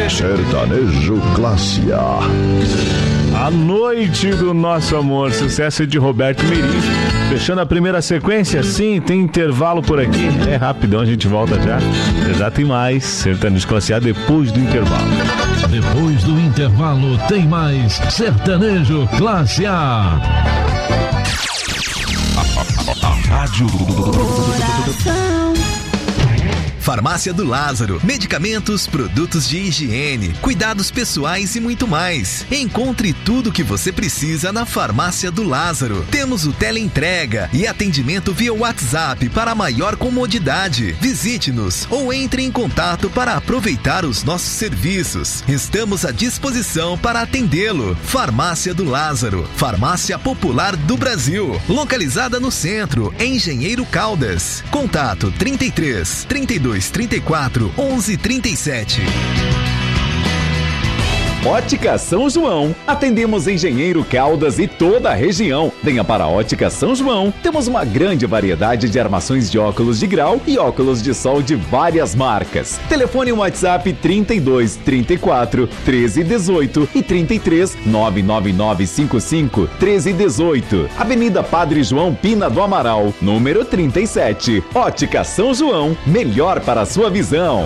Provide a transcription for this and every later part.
Sertanejo Classe A. A Noite do Nosso Amor, sucesso de Roberto Mirim. Fechando a primeira sequência, sim, tem intervalo por aqui. É rapidão, a gente volta já. Já tem mais Sertanejo Classe A depois do intervalo. Depois do intervalo tem mais Sertanejo Classe A. Rádio Farmácia do Lázaro. Medicamentos, produtos de higiene, cuidados pessoais e muito mais. Encontre tudo o que você precisa na Farmácia do Lázaro. Temos o teleentrega e atendimento via WhatsApp para maior comodidade. Visite-nos ou entre em contato para aproveitar os nossos serviços. Estamos à disposição para atendê-lo. Farmácia do Lázaro. Farmácia Popular do Brasil. Localizada no centro, em Engenheiro Caldas. Contato 33 32 34 11 37. Ótica São João. Atendemos Engenheiro Caldas e toda a região. Venha para a Ótica São João. Temos uma grande variedade de armações de óculos de grau e óculos de sol de várias marcas. Telefone WhatsApp 32 34 13 18 e 33 99955 13 18. Avenida Padre João Pina do Amaral, número 37. Ótica São João. Melhor para a sua visão.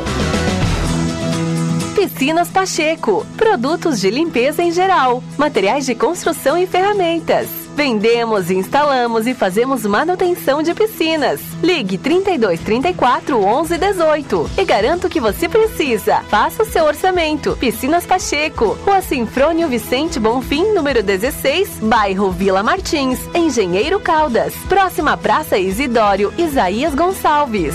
Piscinas Pacheco, produtos de limpeza em geral, materiais de construção e ferramentas. Vendemos, instalamos e fazemos manutenção de piscinas. Ligue 32 34 11 18 e garanto que você precisa. Faça o seu orçamento. Piscinas Pacheco, Rua Sinfrônio Vicente Bonfim, número 16, bairro Vila Martins, Engenheiro Caldas, próxima à Praça Isidório Isaías Gonçalves.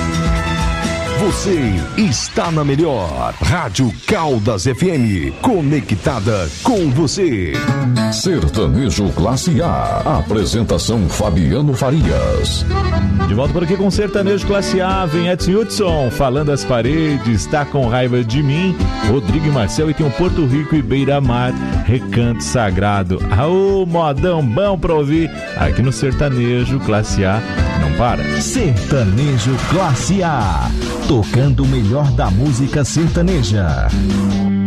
Você está na melhor Rádio Caldas FM, conectada com você. Sertanejo Classe A. Apresentação Fabiano Farias. De volta por aqui com Sertanejo Classe A. Vem Edson Hudson, Falando as Paredes, Tá com Raiva de Mim, Rodrigo e Marcel, e tem um Porto Rico e Beira-Mar, Recanto Sagrado. Aô, modão bom pra ouvir aqui no Sertanejo Classe A. Não para. Sertanejo Classe A. Tocando o melhor da música sertaneja.